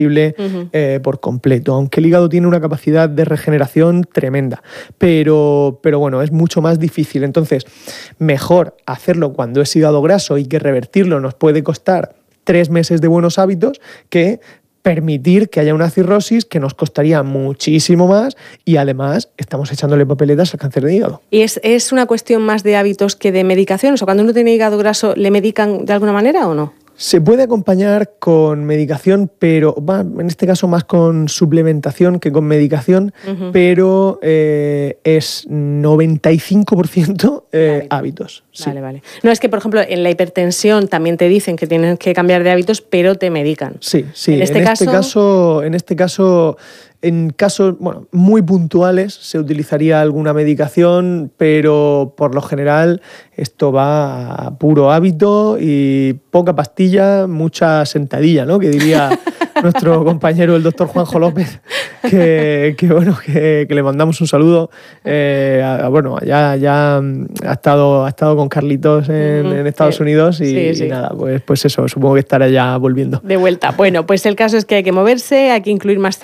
por completo, aunque el hígado tiene una capacidad de regeneración tremenda, pero bueno, es mucho más difícil. Entonces, mejor hacerlo cuando es hígado graso y que revertirlo nos puede costar 3 meses de buenos hábitos que permitir que haya una cirrosis que nos costaría muchísimo más y además estamos echándole papeletas al cáncer de hígado. ¿Y es una cuestión más de hábitos que de medicación? O sea, cuando uno tiene hígado graso, ¿le medican de alguna manera o no? Se puede acompañar con medicación, pero en este caso más con suplementación que con medicación, pero es 95% hábitos. Sí. Vale. No, es que, por ejemplo, en la hipertensión también te dicen que tienes que cambiar de hábitos, pero te medican. Sí. En este caso, en casos muy puntuales se utilizaría alguna medicación, pero por lo general esto va a puro hábito y poca pastilla, mucha sentadilla, ¿no? Que diría nuestro compañero el doctor Juanjo López, que le mandamos un saludo. Ya ha estado con Carlitos en Estados Unidos y nada, pues eso, supongo que estará ya volviendo. De vuelta. Bueno, pues el caso es que hay que moverse, hay que incluir más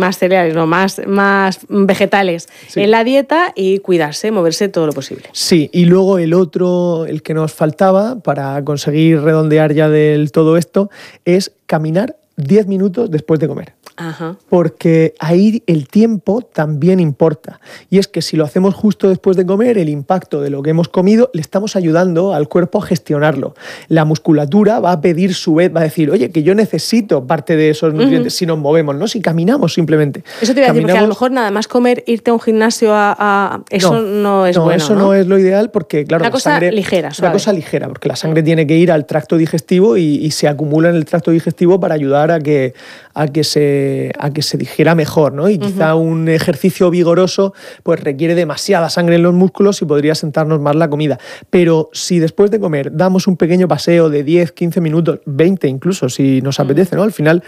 vegetales en la dieta y cuidarse, moverse todo lo posible. Sí, y luego el que nos faltaba para conseguir redondear ya del todo esto es caminar 10 minutos después de comer. Ajá. Porque ahí el tiempo también importa. Y es que si lo hacemos justo después de comer, el impacto de lo que hemos comido, le estamos ayudando al cuerpo a gestionarlo. La musculatura va a pedir su vez, va a decir, oye, que yo necesito parte de esos nutrientes si nos movemos, ¿no? Si caminamos simplemente. Eso te iba a decir, porque a lo mejor nada más comer, irte a un gimnasio eso no es bueno, eso no es lo ideal porque, claro, una cosa ligera, es una cosa ligera, porque la sangre tiene que ir al tracto digestivo y se acumula en el tracto digestivo para ayudar a que se digiera mejor, ¿no? Y quizá un ejercicio vigoroso pues requiere demasiada sangre en los músculos y podría sentarnos más la comida. Pero si después de comer damos un pequeño paseo de 10, 15 minutos, 20 incluso, si nos apetece, ¿no? Al final,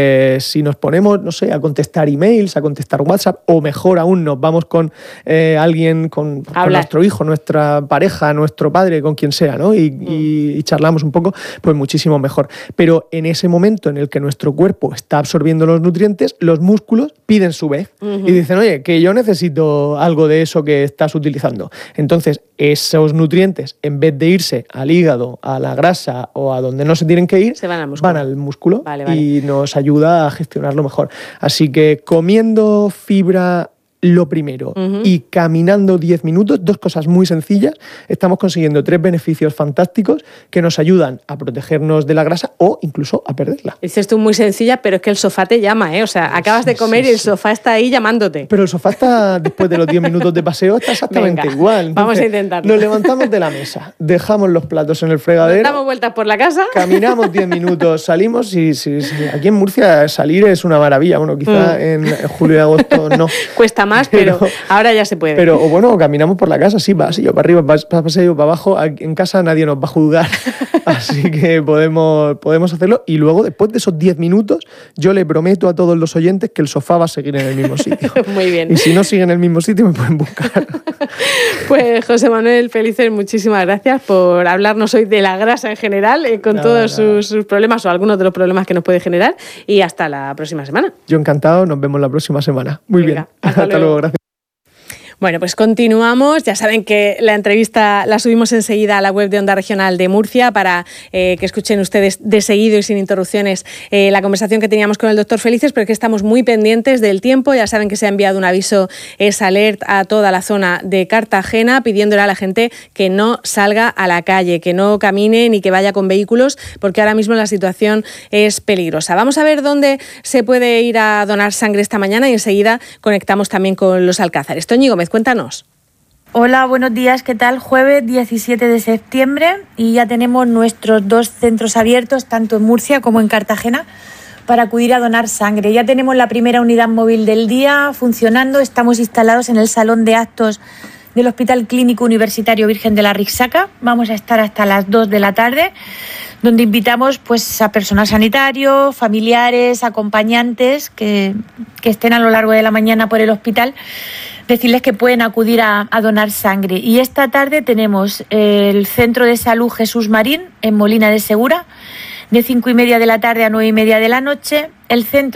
si nos ponemos, no sé, a contestar emails, a contestar WhatsApp, o mejor aún, nos vamos con alguien, con nuestro hijo, nuestra pareja, nuestro padre, con quien sea, ¿no? Y charlamos un poco, pues muchísimo mejor. Pero en ese momento en el que nuestro cuerpo está absorbiendo los nutrientes, los músculos piden su vez y dicen, oye, que yo necesito algo de eso que estás utilizando. Entonces, esos nutrientes, en vez de irse al hígado, a la grasa o a donde no se tienen que ir, van al músculo y nos ayuda a gestionarlo mejor. Así que comiendo fibra lo primero y caminando 10 minutos, 2 cosas muy sencillas, estamos consiguiendo 3 beneficios fantásticos que nos ayudan a protegernos de la grasa o incluso a perderla. Dices tú muy sencilla, pero es que el sofá te llama, ¿eh? O sea, acabas de comer y el sofá está ahí llamándote. Pero el sofá está, después de los 10 minutos de paseo, está exactamente igual. Entonces, vamos a intentarlo. Nos levantamos de la mesa, dejamos los platos en el fregadero, damos vueltas por la casa, caminamos 10 minutos, salimos y aquí en Murcia salir es una maravilla. Bueno, quizá en julio y agosto no. Cuesta más, pero ahora ya se puede. Pero bueno, caminamos por la casa, sí, pasillo para arriba, pasillo para abajo. En casa nadie nos va a juzgar, así que podemos hacerlo. Y luego, después de esos 10 minutos, yo le prometo a todos los oyentes que el sofá va a seguir en el mismo sitio. Muy bien. Y si no sigue en el mismo sitio, me pueden buscar. Pues José Manuel Felices, muchísimas gracias por hablarnos hoy de la grasa en general, con todos sus problemas o algunos de los problemas que nos puede generar. Y hasta la próxima semana. Yo encantado, nos vemos la próxima semana. Muy bien. Hasta luego, gracias. Bueno, pues continuamos. Ya saben que la entrevista la subimos enseguida a la web de Onda Regional de Murcia para que escuchen ustedes de seguido y sin interrupciones la conversación que teníamos con el doctor Felices, pero que estamos muy pendientes del tiempo. Ya saben que se ha enviado un aviso alert a toda la zona de Cartagena pidiéndole a la gente que no salga a la calle, que no camine ni que vaya con vehículos, porque ahora mismo la situación es peligrosa. Vamos a ver dónde se puede ir a donar sangre esta mañana y enseguida conectamos también con los Alcázares. Toñi Gómez, cuéntanos. Hola, buenos días, ¿qué tal? Jueves 17 de septiembre y ya tenemos nuestros 2 centros abiertos, tanto en Murcia como en Cartagena, para acudir a donar sangre. Ya tenemos la primera unidad móvil del día funcionando, estamos instalados en el salón de actos del Hospital Clínico Universitario Virgen de la Rixaca. Vamos a estar hasta las 2 de la tarde, donde invitamos pues a personal sanitario, familiares, acompañantes que estén a lo largo de la mañana por el hospital, decirles que pueden acudir a donar sangre. Y esta tarde tenemos el Centro de Salud Jesús Marín en Molina de Segura, de 5:30 de la tarde a 9:30 de la noche. El centro